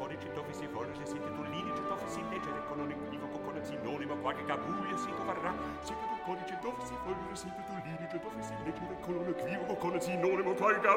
codice dove si volge, siete tu l'indice dove si leggere con un equivoco, con un sinonimo, qualche gabuglio si troverà. Siete tu codice dove si volge, siete tu l'indice dove si leggere con un equivoco, con un sinonimo, qualche gabuglio.